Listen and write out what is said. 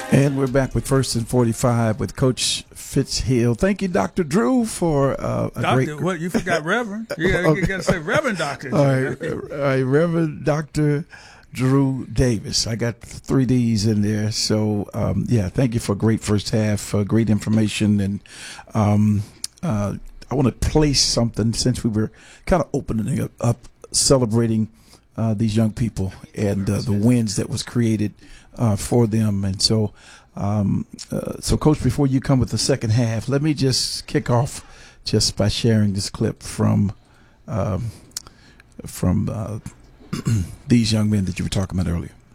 And we're back with First and 45 with Coach Fitzhill. Thank you, Dr. Drew, for a great. Doctor, what? You forgot Reverend? You got to say Reverend Doctor. All right, Reverend Dr. Drew Davis. I got 3 D's in there. So, thank you for a great first half, great information. And I want to place something since we were kind of opening up celebrating these young people and the wins that was created for them. And so, Coach, before you come with the second half, let me just kick off just by sharing this clip from these young men that you were talking about earlier.